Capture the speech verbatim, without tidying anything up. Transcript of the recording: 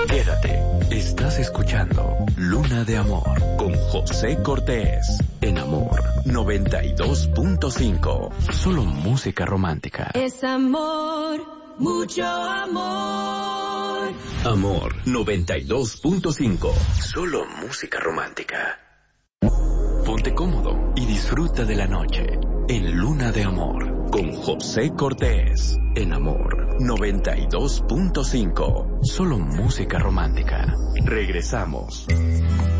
Quédate, estás escuchando Luna de Amor con José Cortés en Amor noventa y dos punto cinco. Solo música romántica. Es amor, mucho amor. Amor noventa y dos punto cinco. Solo música romántica. Ponte cómodo y disfruta de la noche en Luna de Amor con José Cortés en Amor noventa y dos punto cinco. Solo música romántica. Regresamos.